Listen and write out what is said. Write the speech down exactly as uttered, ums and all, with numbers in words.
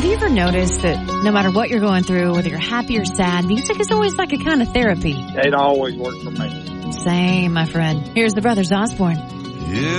Have you ever noticed that no matter what you're going through, whether you're happy or sad, music is always like a kind of therapy? It always worked for me. Same, my friend. Here's the Brothers Osborne. Yeah.